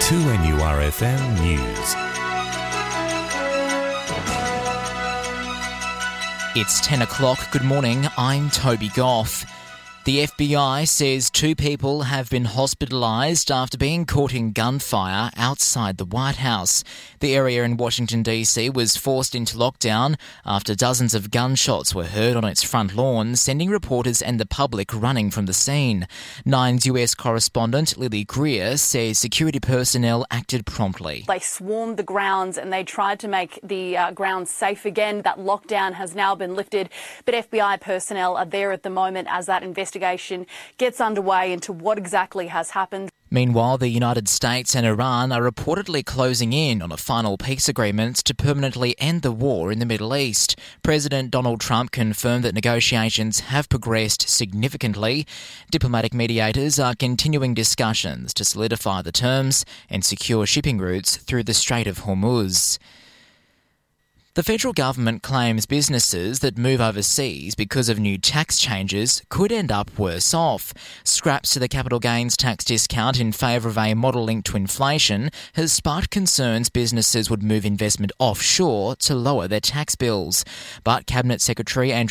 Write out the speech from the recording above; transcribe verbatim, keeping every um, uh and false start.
two N U R F M News. It's ten o'clock. Good morning. I'm Toby Goff. The F B I says two people have been hospitalised after being caught in gunfire outside the White House. The area in Washington D C was forced into lockdown after dozens of gunshots were heard on its front lawn, sending reporters and the public running from the scene. Nine's U S correspondent Lily Greer says security personnel acted promptly. They swarmed the grounds and they tried to make the uh, grounds safe again. That lockdown has now been lifted, but F B I personnel are there at the moment as that investigation gets underway into what exactly has happened. Meanwhile, the United States and Iran are reportedly closing in on a final peace agreement to permanently end the war in the Middle East. President Donald Trump confirmed that negotiations have progressed significantly. Diplomatic mediators are continuing discussions to solidify the terms and secure shipping routes through the Strait of Hormuz. The federal government claims businesses that move overseas because of new tax changes could end up worse off. Scraps to the capital gains tax discount in favour of a model linked to inflation has sparked concerns businesses would move investment offshore to lower their tax bills. But Cabinet Secretary Andrew